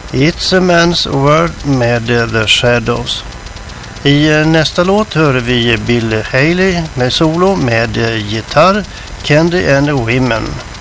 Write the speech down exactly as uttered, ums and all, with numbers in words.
It's a Man's World med The Shadows. I nästa låt hör vi Bill Haley med solo med gitarr, Candy and Women.